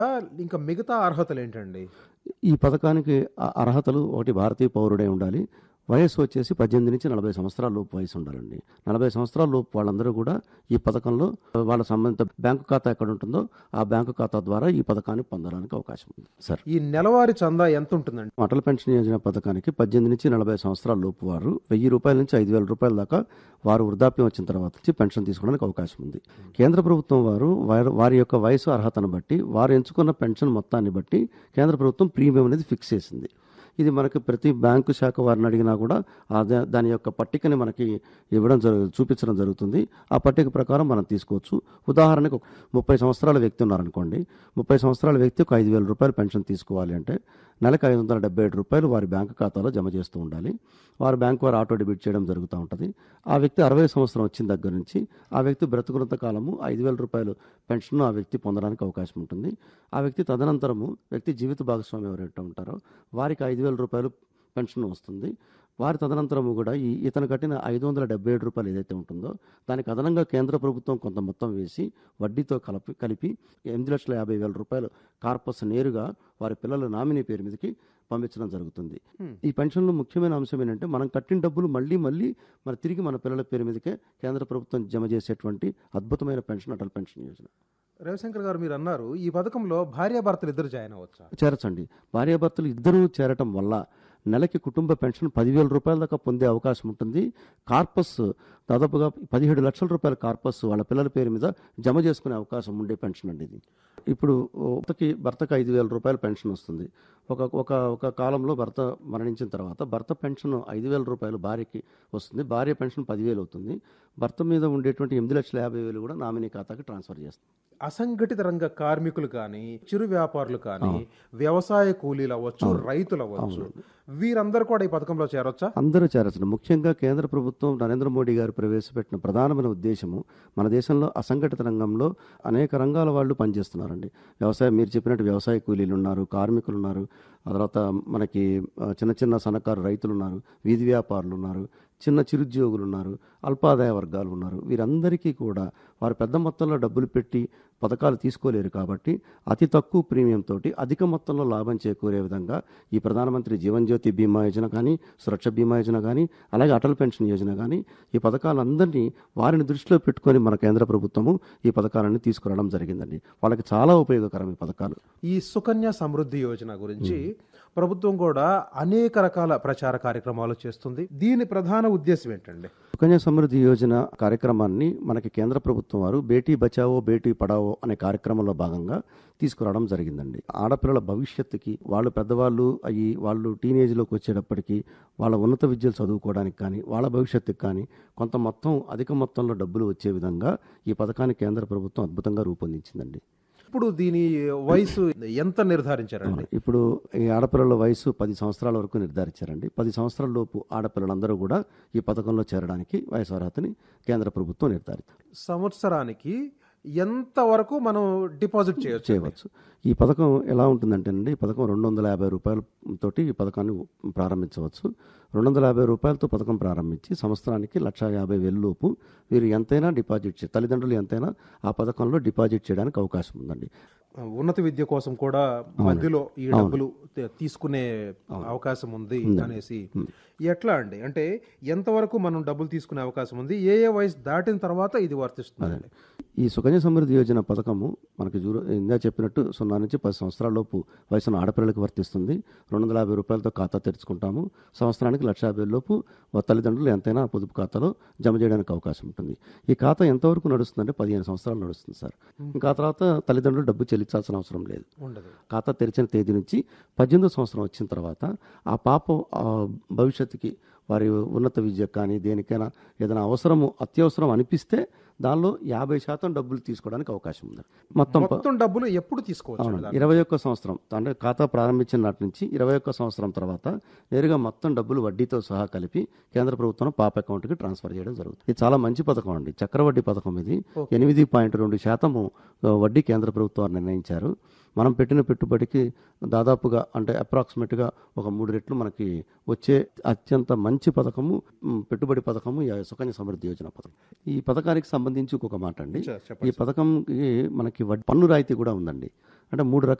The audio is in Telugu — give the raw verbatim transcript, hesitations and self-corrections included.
ఆ! ఇంకా మిగతా అర్హతలేంటండి? ఈ పథకానికి అ అర్హతలు ఒకటి భారతీయ పౌరుడై ఉండాలి. వయస్సు వచ్చేసి పద్దెనిమిది నుంచి నలభై సంవత్సరాల లోపు వయసు ఉండాలండి. నలభై సంవత్సరాల లోపు వాళ్ళందరూ కూడా ఈ పథకంలో వాళ్ళ సంబంధిత బ్యాంకు ఖాతా ఎక్కడ ఉంటుందో ఆ బ్యాంకు ఖాతా ద్వారా ఈ పథకాన్ని పొందడానికి అవకాశం ఉంది సార్. ఈ నెలవారీ చందా ఎంతుంటుందండి? అటల్ పెన్షన్ యోజన పథకానికి పద్దెనిమిది నుంచి నలభై సంవత్సరాల లోపు వారు వెయ్యి రూపాయల నుంచి ఐదు వేల రూపాయల దాకా వారు వృద్ధాప్యం వచ్చిన తర్వాత నుంచి పెన్షన్ తీసుకోవడానికి అవకాశం ఉంది. కేంద్ర ప్రభుత్వం వారు వారి వారి యొక్క వయసు అర్హతను బట్టి వారు ఎంచుకున్న పెన్షన్ మొత్తాన్ని బట్టి కేంద్ర ప్రభుత్వం ప్రీమియం అనేది ఫిక్స్ చేసింది. ఇది మనకి ప్రతి బ్యాంకు శాఖ వారిని అడిగినా కూడా అదే దాని యొక్క పట్టికని మనకి ఇవ్వడం జరుగు చూపించడం జరుగుతుంది. ఆ పట్టిక ప్రకారం మనం తీసుకోవచ్చు. ఉదాహరణకు ముప్పై సంవత్సరాల వ్యక్తి ఉన్నారనుకోండి, ముప్పై సంవత్సరాల వ్యక్తి ఒక ఐదు వేల రూపాయలు పెన్షన్ తీసుకోవాలి అంటే నెలకు ఐదు వందల డెబ్బై ఏడు రూపాయలు వారి బ్యాంకు ఖాతాలో జమ చేస్తూ ఉండాలి. వారి బ్యాంకు వారు ఆటో డెబిట్ చేయడం జరుగుతూ ఉంటుంది. ఆ వ్యక్తి అరవై సంవత్సరం వచ్చిన దగ్గర నుంచి ఆ వ్యక్తి బ్రతుకున్నంత కాలము ఐదు వేల రూపాయలు పెన్షన్ ఆ వ్యక్తి పొందడానికి అవకాశం ఉంటుంది. ఆ వ్యక్తి తదనంతరము వ్యక్తి జీవిత భాగస్వామి ఎవరైతే ఉంటారో వారికి ఐదు వేల రూపాయలు పెన్షన్ వస్తుంది. వారి తదనంతరము కూడా ఈ ఇతను కట్టిన ఐదు వందల డెబ్బై ఏడు రూపాయలు ఏదైతే ఉంటుందో దానికి అదనంగా కేంద్ర ప్రభుత్వం కొంత మొత్తం వేసి వడ్డీతో కలిపి కలిపి ఎనిమిది లక్షల యాభై వేల రూపాయలు కార్పస్ నేరుగా వారి పిల్లల నామినీ పేరు మీదకి పంపించడం జరుగుతుంది. ఈ పెన్షన్లో ముఖ్యమైన అంశం ఏంటంటే మనం కట్టిన డబ్బులు మళ్ళీ మళ్ళీ మరి తిరిగి మన పిల్లల పేరు మీదకే కేంద్ర ప్రభుత్వం జమ చేసేటువంటి అద్భుతమైన పెన్షన్ అటల్ పెన్షన్ యోజన. రవిశంకర్ గారు మీరు అన్నారు ఈ పథకంలో భార్యాభర్తలు ఇద్దరు జాయిన్ అవ్వచ్చా? చేరచండి. భార్యాభర్తలు ఇద్దరూ చేరటం వల్ల నెలకి కుటుంబ పెన్షన్ పదివేల రూపాయల దాకా పొందే అవకాశం ఉంటుంది. కార్పస్ దాదాపుగా పదిహేడు లక్షల రూపాయల కార్పస్ వాళ్ళ పిల్లల పేరు మీద జమ చేసుకునే అవకాశం ఉండే పెన్షన్ అండి ఇది. ఇప్పుడు భర్తకి భర్తకు ఐదు వేల రూపాయల పెన్షన్ వస్తుంది. ఒక ఒక ఒక కాలంలో భర్త మరణించిన తర్వాత భర్త పెన్షన్ ఐదు వేల రూపాయలు భార్యకి వస్తుంది. భార్య పెన్షన్ పదివేలు అవుతుంది. భర్త మీద ఉండేటువంటి ఎనిమిది లక్షల యాభై వేలు కూడా నామినీ ఖాతాకి ట్రాన్స్ఫర్ చేస్తుంది. అసంఘటిత రంగ కార్మికులు కానీ, చిరు వ్యాపారులు కానీ, వ్యవసాయ కూలీలు అవ్వచ్చు, రైతులు అవ్వచ్చు, వీరందరూ కూడా ఈ పథకంలో చేరొచ్చా? అందరూ చేరచ్చు. ముఖ్యంగా కేంద్ర ప్రభుత్వం నరేంద్ర మోడీ గారు ప్రవేశపెట్టిన ప్రధానమైన ఉద్దేశము మన దేశంలో అసంఘటిత రంగంలో అనేక రంగాల వాళ్ళు పనిచేస్తున్నారండి. వ్యవసాయం మీరు చెప్పినట్టు వ్యవసాయ కూలీలు ఉన్నారు, కార్మికులు ఉన్నారు, ఆ తర్వాత మనకి చిన్న చిన్న సన్నకారు రైతులు ఉన్నారు, వీధి వ్యాపారులు ఉన్నారు, చిన్న చిరుద్యోగులు ఉన్నారు, అల్పాదాయ వర్గాలు ఉన్నారు. వీరందరికీ కూడా వారు పెద్ద మొత్తంలో డబ్బులు పెట్టి పథకాలు తీసుకోలేరు కాబట్టి అతి తక్కువ ప్రీమియం తోటి అధిక మొత్తంలో లాభం చేకూరే విధంగా ఈ ప్రధానమంత్రి జీవన్ జ్యోతి బీమా యోజన కానీ, సురక్ష బీమా యోజన కానీ, అలాగే అటల్ పెన్షన్ యోజన కానీ ఈ పథకాలందరినీ వారిని దృష్టిలో పెట్టుకొని మన కేంద్ర ప్రభుత్వము ఈ పథకాలన్నీ తీసుకురావడం జరిగిందండి. వాళ్ళకి చాలా ఉపయోగకరం ఈ పథకాలు. ఈ సుకన్య సమృద్ధి యోజన గురించి ప్రభుత్వం కూడా అనేక రకాల ప్రచార కార్యక్రమాలు చేస్తుంది. దీని ప్రధాన ఉద్దేశం ఏంటండి? సుకన్య సమృద్ధి యోజన కార్యక్రమాన్ని మనకి కేంద్ర ప్రభుత్వం వారు బేటీ బచావో బేటీ పడావో అనే కార్యక్రమంలో భాగంగా తీసుకురావడం జరిగిందండి. ఆడపిల్లల భవిష్యత్తుకి వాళ్ళు పెద్దవాళ్ళు అయ్యి వాళ్ళు టీనేజ్లోకి వచ్చేటప్పటికి వాళ్ళ ఉన్నత విద్యలు చదువుకోవడానికి కానీ వాళ్ళ భవిష్యత్తుకి కానీ కొంత మొత్తం అధిక మొత్తంలో డబ్బులు వచ్చే విధంగా ఈ పథకాన్ని కేంద్ర ప్రభుత్వం అద్భుతంగా రూపొందించిందండి. ఇప్పుడు దీని వయసు ఎంత నిర్ధారించారండి? ఇప్పుడు ఈ ఆడపిల్లల వయసు పది సంవత్సరాల వరకు నిర్ధారించారండి. పది సంవత్సరాల లోపు ఆడపిల్లలందరూ కూడా ఈ పథకంలో చేరడానికి వయసు అర్హతని కేంద్ర ప్రభుత్వం నిర్ధారించారు. సంవత్సరానికి ఎంత వరకు మనం డిపాజిట్ చేయొచ్చు? చేయవచ్చు. ఈ పథకం ఎలా ఉంటుందంటేనండి, ఈ పథకం రెండు వందల యాభై రూపాయల తోటి ఈ పథకాన్ని ప్రారంభించవచ్చు. రెండు వందల యాభై రూపాయలతో పథకం ప్రారంభించి సంవత్సరానికి లక్ష యాభై వేల లోపు వీరు ఎంతైనా డిపాజిట్ చే తల్లిదండ్రులు ఎంతైనా ఆ పథకంలో డిపాజిట్ చేయడానికి అవకాశం ఉందండి. ఉన్నత విద్య కోసం కూడా మధ్యలో ఈ డబ్బులు తీసుకునే అవకాశం ఉంది అనేసి ఎట్లా అండి? అంటే ఎంతవరకు మనం డబ్బులు తీసుకునే అవకాశం ఉంది? ఏ ఏ వయసు దాటిన తర్వాత ఇది వర్తిస్తుంది? ఈ సుకన్య సమృద్ధి యోజన పథకము మనకి జూరో ఇందా చెప్పినట్టు సున్నా నుంచి పది సంవత్సరాల లోపు వయసున్న ఆడపిల్లలకు వర్తిస్తుంది. రెండు వందల యాభై రూపాయలతో ఖాతా తెరుచుకుంటాము. సంవత్సరానికి లక్ష యాభై లోపు తల్లిదండ్రులు ఎంతైనా పొదుపు ఖాతాలో జమ చేయడానికి అవకాశం ఉంటుంది. ఈ ఖాతా ఎంతవరకు నడుస్తుందంటే పదిహేను సంవత్సరాలు నడుస్తుంది సార్. ఇంకా తర్వాత తల్లిదండ్రులు డబ్బు చెల్లించాల్సిన అవసరం లేదు. ఖాతా తెరిచిన తేదీ నుంచి పద్దెనిమిదో సంవత్సరం వచ్చిన తర్వాత ఆ పాప భవిష్యత్తుకి వారి ఉన్నత విద్యకు కానీ దేనికైనా ఏదైనా అవసరము అత్యవసరం అనిపిస్తే దానిలో యాభై శాతం డబ్బులు తీసుకోవడానికి అవకాశం ఉంది. మొత్తం మొత్తం డబ్బులు ఎప్పుడు తీసుకోవచ్చు? ఇరవై ఒక్క సంవత్సరం అంటే ఖాతా ప్రారంభించిన నాటి నుంచి ఇరవై ఒక్క సంవత్సరం తర్వాత నేరుగా మొత్తం డబ్బులు వడ్డీతో సహా కలిపి కేంద్ర ప్రభుత్వం పాప అకౌంట్కి ట్రాన్స్ఫర్ చేయడం జరుగుతుంది. ఇది చాలా మంచి పథకం అండి. చక్రవడ్డీ పథకం ఇది. ఎనిమిది పాయింట్ రెండు శాతము వడ్డీ కేంద్ర ప్రభుత్వం నిర్ణయించారు. మనం పెట్టిన పెట్టుబడికి దాదాపుగా అంటే అప్రాక్సిమేట్గా ఒక మూడు రెట్లు మనకి వచ్చే అత్యంత మంచి పథకము మ్, పెట్టుబడి పథకము ఈ సుకన్య సమృద్ధి యోజన పథకం. ఈ పథకానికి సంబంధించి ఇంకొక మాట అండి, చెప్పండి. ఈ పథకంకి మనకి వడ్- పన్ను రాయితీ కూడా ఉందండి. అంటే మూడు రకాల